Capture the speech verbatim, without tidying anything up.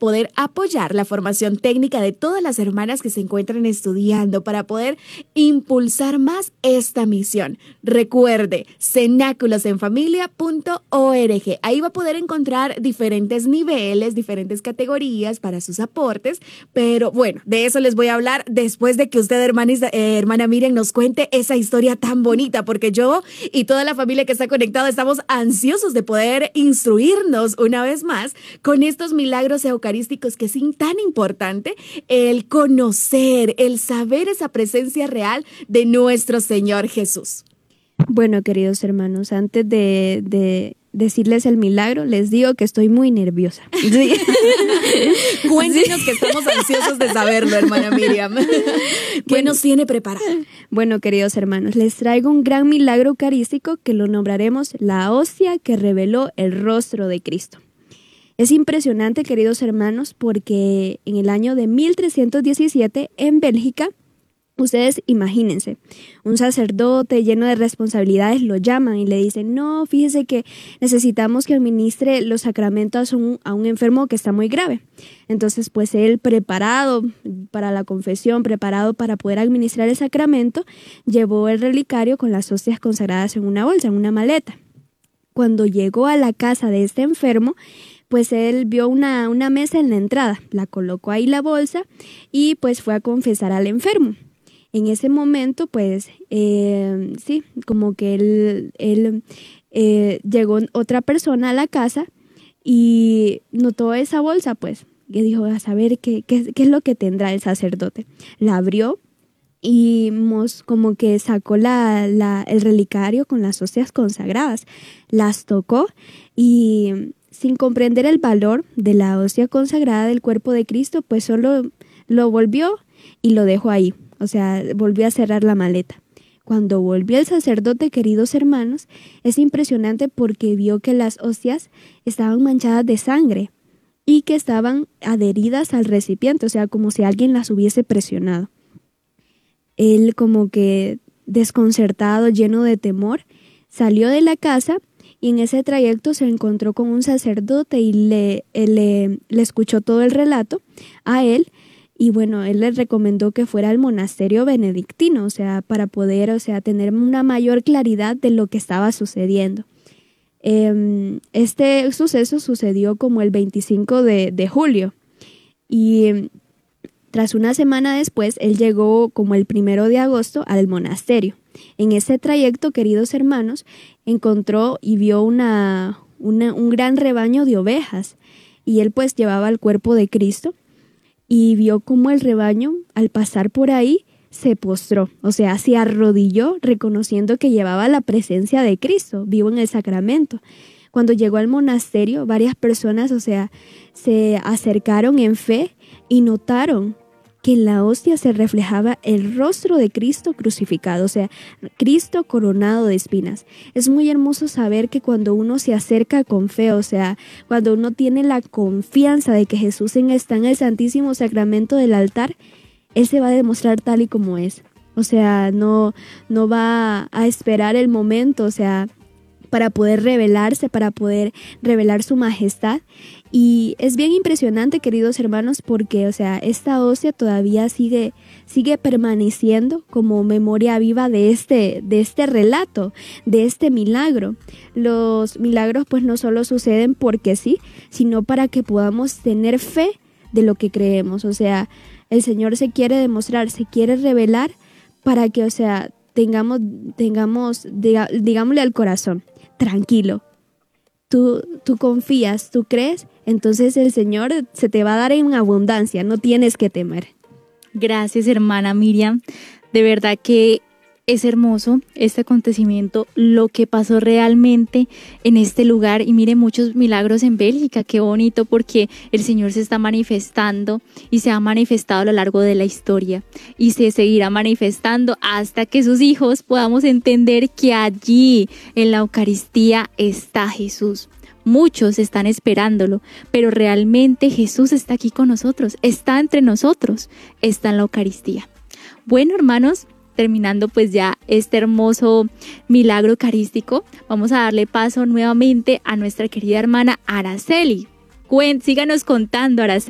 poder apoyar la formación técnica de todas las hermanas que se encuentran estudiando, para poder impulsar más esta misión. Recuerde, cenáculos en familia punto org. Ahí va a poder encontrar diferentes niveles, diferentes categorías para sus aportes, pero bueno, de eso les voy a hablar después de que usted, hermana, eh, hermana Miriam, nos cuente esa historia tan bonita, porque yo y toda la familia que está conectada estamos ansiosos de poder instruirnos una vez más con estos milagros eucarísticos, que es tan importante el conocer, el saber esa presencia real de nuestro Señor Jesús. Bueno, queridos hermanos, antes de, de decirles el milagro, les digo que estoy muy nerviosa. Sí. Cuéntenos, sí, que estamos ansiosos de saberlo, hermana Miriam. ¿Qué bueno, nos tiene preparado? Bueno, queridos hermanos, les traigo un gran milagro eucarístico que lo nombraremos la hostia que reveló el rostro de Cristo. Es impresionante, queridos hermanos, porque en el año de mil trescientos diecisiete, en Bélgica, ustedes imagínense, un sacerdote lleno de responsabilidades lo llaman y le dicen: no, fíjese que necesitamos que administre los sacramentos a un, a un enfermo que está muy grave. Entonces, pues él, preparado para la confesión, preparado para poder administrar el sacramento, llevó el relicario con las hostias consagradas en una bolsa, en una maleta. Cuando llegó a la casa de este enfermo, pues él vio una, una mesa en la entrada, la colocó ahí la bolsa y pues fue a confesar al enfermo. En ese momento, pues, eh, sí, como que él, él eh, llegó otra persona a la casa y notó esa bolsa, pues, y dijo: a saber qué, qué, qué es lo que tendrá el sacerdote. La abrió y mos, como que sacó la, la, el relicario con las hostias consagradas, las tocó y, sin comprender el valor de la hostia consagrada del cuerpo de Cristo, pues solo lo volvió y lo dejó ahí. O sea, volvió a cerrar la maleta. Cuando volvió el sacerdote, queridos hermanos, es impresionante porque vio que las hostias estaban manchadas de sangre y que estaban adheridas al recipiente, o sea, como si alguien las hubiese presionado. Él, como que desconcertado, lleno de temor, salió de la casa y en ese trayecto se encontró con un sacerdote y le, le, le escuchó todo el relato a él. Y bueno, él le recomendó que fuera al monasterio benedictino, o sea, para poder, o sea, tener una mayor claridad de lo que estaba sucediendo. Eh, este suceso sucedió como el veinticinco de julio y tras una semana después, él llegó como el primero de agosto al monasterio. En ese trayecto, queridos hermanos, encontró y vio una, una, un gran rebaño de ovejas y él pues llevaba el cuerpo de Cristo. Y vio cómo el rebaño, al pasar por ahí, se postró, o sea, se arrodilló reconociendo que llevaba la presencia de Cristo vivo en el sacramento. Cuando llegó al monasterio, varias personas, o sea, se acercaron en fe y notaron que en la hostia se reflejaba el rostro de Cristo crucificado, o sea, Cristo coronado de espinas. Es muy hermoso saber que cuando uno se acerca con fe, o sea, cuando uno tiene la confianza de que Jesús está en el Santísimo Sacramento del altar, Él se va a demostrar tal y como es. O sea, no, no va a esperar el momento, o sea, para poder revelarse, para poder revelar su majestad. Y es bien impresionante, queridos hermanos, porque, o sea, esta hostia todavía sigue, sigue permaneciendo como memoria viva de este, de este relato, de este milagro. Los milagros pues no solo suceden porque sí, sino para que podamos tener fe de lo que creemos. O sea, el Señor se quiere demostrar, se quiere revelar para que, o sea, tengamos, tengamos, diga, digámosle al corazón, tranquilo. Tú, tú confías, tú crees, entonces el Señor se te va a dar en abundancia, no tienes que temer. Gracias, hermana Miriam. De verdad que es hermoso este acontecimiento, lo que pasó realmente en este lugar. Y mire, muchos milagros en Bélgica, qué bonito, porque el Señor se está manifestando y se ha manifestado a lo largo de la historia y se seguirá manifestando hasta que sus hijos podamos entender que allí en la Eucaristía está Jesús. Muchos están esperándolo, pero realmente Jesús está aquí con nosotros, está entre nosotros, está en la Eucaristía. Bueno, hermanos, terminando pues ya este hermoso milagro eucarístico, vamos a darle paso nuevamente a nuestra querida hermana Araceli. Cuen, síganos contando, Araceli.